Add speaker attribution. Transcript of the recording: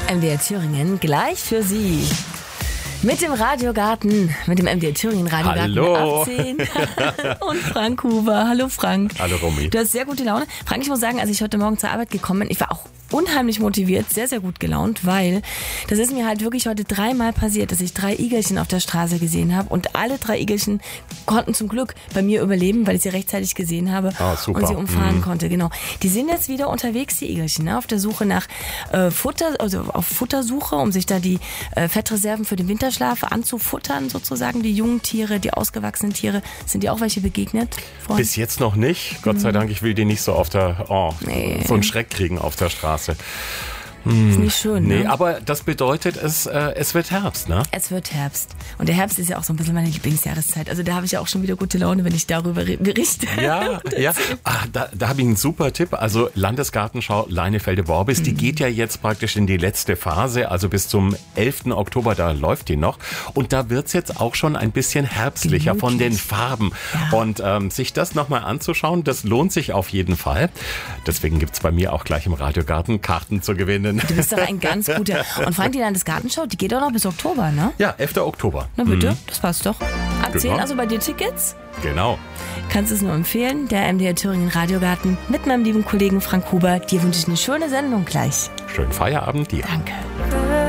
Speaker 1: MDR Thüringen gleich für Sie. Mit dem Radiogarten, mit dem MDR Thüringen Radiogarten
Speaker 2: Hallo.
Speaker 1: ab 10 und Frank Huber. Hallo Frank.
Speaker 2: Hallo Romy.
Speaker 1: Du hast sehr gute Laune. Frank, ich muss sagen, als ich heute Morgen zur Arbeit gekommen bin, ich war auch unheimlich motiviert, sehr, sehr gut gelaunt, weil das ist mir halt wirklich heute 3-mal passiert, dass ich 3 Igelchen auf der Straße gesehen habe und alle 3 Igelchen konnten zum Glück bei mir überleben, weil ich sie rechtzeitig gesehen habe
Speaker 2: super.
Speaker 1: und sie umfahren konnte. Genau. Die sind jetzt wieder unterwegs, die Igelchen, ne, auf der Suche nach Futter, also auf Futtersuche, um sich da die Fettreserven für den Winterschlaf anzufuttern sozusagen. Die jungen Tiere, die ausgewachsenen Tiere, sind dir auch welche begegnet?
Speaker 2: Bis jetzt noch nicht. Gott sei Dank, ich will die nicht so so einen Schreck kriegen auf der Straße.
Speaker 1: Ist nicht schön, ne?
Speaker 2: Nee, aber das bedeutet, es wird Herbst, ne?
Speaker 1: Es wird Herbst. Und der Herbst ist ja auch so ein bisschen meine Lieblingsjahreszeit. Also da habe ich ja auch schon wieder gute Laune, wenn ich darüber berichte.
Speaker 2: Ja. Da habe ich einen super Tipp. Also Landesgartenschau Leinefelde-Worbis, die geht ja jetzt praktisch in die letzte Phase, also bis zum 11. Oktober, da läuft die noch. Und da wird's jetzt auch schon ein bisschen herbstlicher von den Farben. Ja. Und sich das nochmal anzuschauen, das lohnt sich auf jeden Fall. Deswegen gibt's bei mir auch gleich im Radiogarten Karten zu gewinnen.
Speaker 1: Du bist doch ein ganz guter. Und Frank, die Landesgartenschau, die geht auch noch bis Oktober, ne?
Speaker 2: Ja, 11. Oktober.
Speaker 1: Na bitte, das passt doch. Ab 10,
Speaker 2: Genau.
Speaker 1: also bei dir Tickets?
Speaker 2: Genau.
Speaker 1: Kannst es nur empfehlen, der MDR Thüringen Radiogarten mit meinem lieben Kollegen Frank Huber. Dir wünsche ich eine schöne Sendung gleich.
Speaker 2: Schönen Feierabend dir.
Speaker 1: Danke.